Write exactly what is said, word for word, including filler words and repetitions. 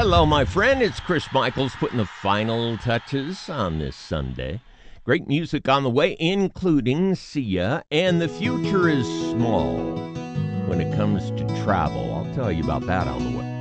Hello, my friend. It's Chris Michaels putting the final touches on this Sunday. Great music on the way, including Sia, and the future is small when it comes to travel. I'll tell you about that on the way.